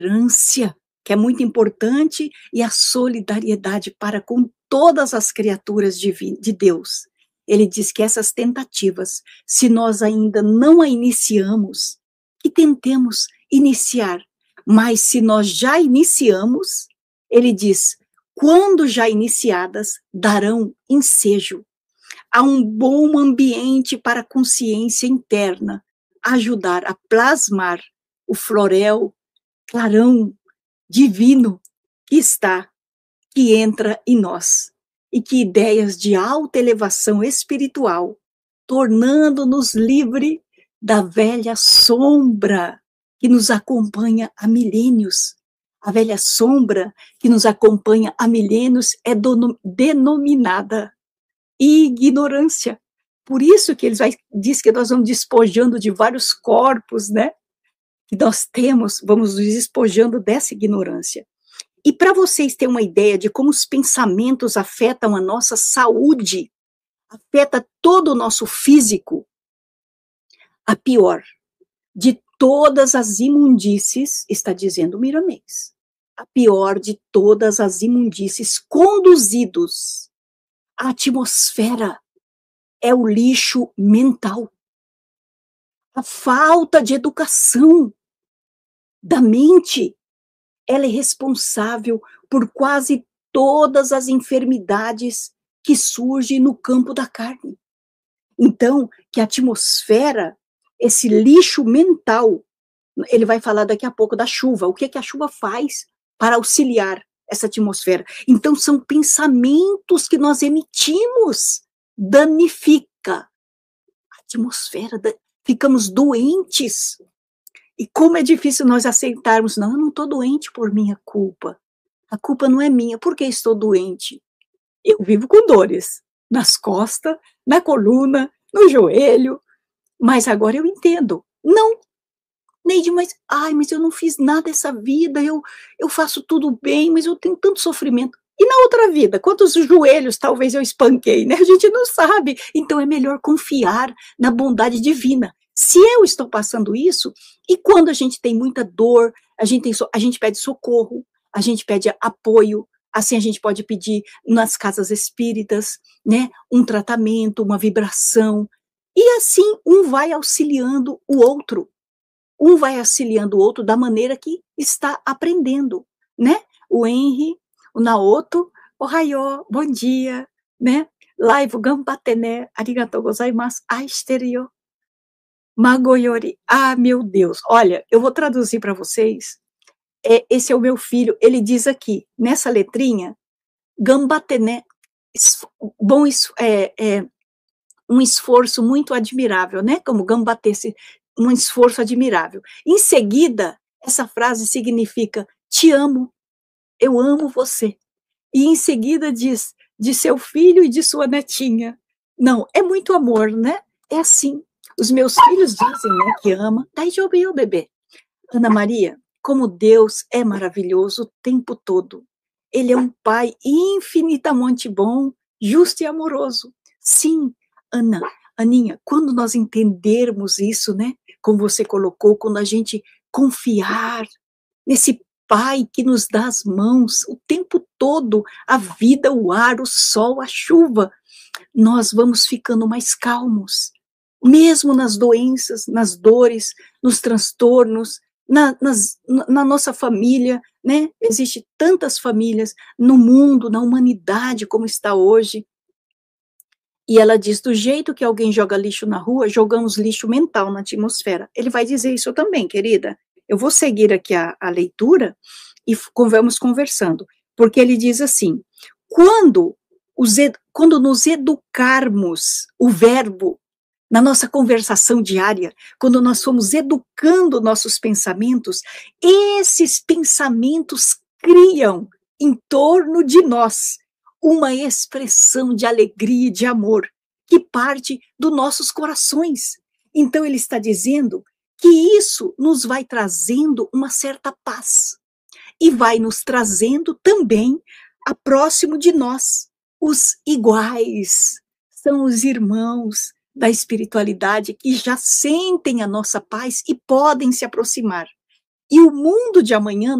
tolerância, que é muito importante, e a solidariedade para com todas as criaturas de Deus. Ele diz que essas tentativas, se nós ainda não a iniciamos, que tentemos iniciar, mas se nós já iniciamos, ele diz, quando já iniciadas, darão ensejo. Há um bom ambiente para a consciência interna, ajudar a plasmar o florel, clarão divino que entra em nós, e que ideias de alta elevação espiritual, tornando-nos livre da velha sombra que nos acompanha há milênios. A velha sombra que nos acompanha há milênios é denominada ignorância. Por isso que diz que nós vamos despojando de vários corpos, né? Que nós temos, vamos nos despojando dessa ignorância. E para vocês terem uma ideia de como os pensamentos afetam a nossa saúde, afeta todo o nosso físico, a pior de todas as imundícies, está dizendo Miramês, a pior de todas as imundícies conduzidos à atmosfera é o lixo mental. A falta de educação da mente, ela é responsável por quase todas as enfermidades que surgem no campo da carne. Então, que a atmosfera, esse lixo mental, ele vai falar daqui a pouco da chuva, o que a chuva faz para auxiliar essa atmosfera. Então, são pensamentos que nós emitimos, danifica a atmosfera, ficamos doentes. E como é difícil nós aceitarmos, não, eu não estou doente por minha culpa. A culpa não é minha, por que estou doente? Eu vivo com dores nas costas, na coluna, no joelho, mas agora eu entendo. Não, Neide, mas eu não fiz nada essa vida, eu faço tudo bem, mas eu tenho tanto sofrimento. E na outra vida, quantos joelhos talvez eu espanquei, né? A gente não sabe. Então é melhor confiar na bondade divina. Se eu estou passando isso, e quando a gente tem muita dor, a gente pede socorro, a gente pede apoio, assim a gente pode pedir nas casas espíritas, né, um tratamento, uma vibração, e assim um vai auxiliando o outro. Um vai auxiliando o outro da maneira que está aprendendo, né? O Henry, o Naoto, Ohayou, bom dia, né? Live gambatené, arigatou gozaimasu, aisteriyo, magoyori. Ah, meu Deus, olha, eu vou traduzir para vocês. Esse é o meu filho, ele diz aqui, nessa letrinha, gambatené, bom, um esforço muito admirável, né? Como gambatesse, um esforço admirável. Em seguida, essa frase significa te amo, eu amo você. E em seguida diz de seu filho e de sua netinha. Não, é muito amor, né? É assim. Os meus filhos dizem, né, que ama. Daijoubu, bebê. Ana Maria, como Deus é maravilhoso o tempo todo. Ele é um pai infinitamente bom, justo e amoroso. Sim, Aninha, quando nós entendermos isso, né, como você colocou, quando a gente confiar nesse Pai que nos dá as mãos o tempo todo, a vida, o ar, o sol, a chuva, nós vamos ficando mais calmos, mesmo nas doenças, nas dores, nos transtornos, na nossa família, né? Existem tantas famílias no mundo, na humanidade como está hoje. E ela diz, do jeito que alguém joga lixo na rua, jogamos lixo mental na atmosfera. Ele vai dizer isso também, querida. Eu vou seguir aqui a leitura e vamos conversando. Porque ele diz assim, quando nos educarmos, o verbo, na nossa conversação diária, quando nós formos educando nossos pensamentos, esses pensamentos criam em torno de nós uma expressão de alegria e de amor que parte dos nossos corações. Então ele está dizendo que isso nos vai trazendo uma certa paz e vai nos trazendo também a próximo de nós, os iguais, são os irmãos da espiritualidade que já sentem a nossa paz e podem se aproximar. E o mundo de amanhã